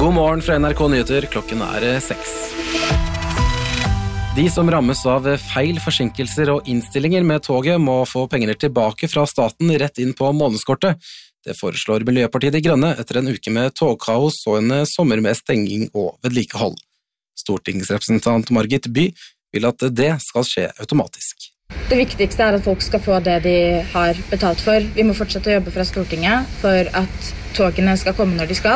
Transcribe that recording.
God morgen fra NRK Nyheter, klokken 6. De som rammes av feil, forsinkelser og innstillinger med toget må få pengene tilbake fra staten rett inn på månedskortet. Det foreslår Miljøpartiet De Grønne etter en uke med togkaos og en sommer med stenging og vedlikehold. Stortingsrepresentant Margit By vil at det skal skje automatisk. Det viktigste at folk skal få det de har betalt for. Vi må fortsette å jobbe fra Stortinget for at togene skal komme når de skal.